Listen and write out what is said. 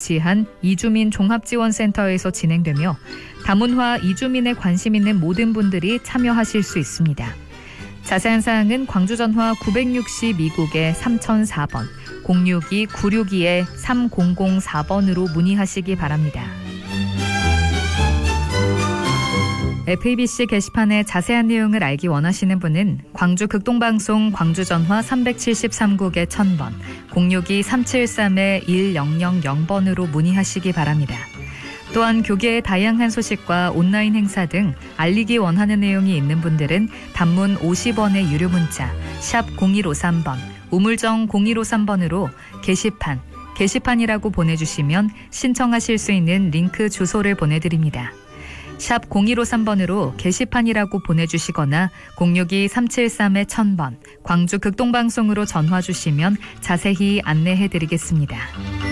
위치한 이주민 종합지원센터에서 진행되며 다문화 이주민에 관심 있는 모든 분들이 참여하실 수 있습니다. 자세한 사항은 광주전화 962국에 3004번, 062-962-3004번으로 문의하시기 바랍니다. FABC 게시판의 자세한 내용을 알기 원하시는 분은 광주 극동방송 광주전화 373국에 1000번, 062-373-1000번으로 문의하시기 바랍니다. 또한 교계의 다양한 소식과 온라인 행사 등 알리기 원하는 내용이 있는 분들은 단문 50원의 유료 문자 샵 0153번, 우물정 0153번으로 게시판이라고 보내주시면 신청하실 수 있는 링크 주소를 보내드립니다. 샵 0153번으로 게시판이라고 보내주시거나 062-373-1000번, 광주 극동방송으로 전화 주시면 자세히 안내해드리겠습니다.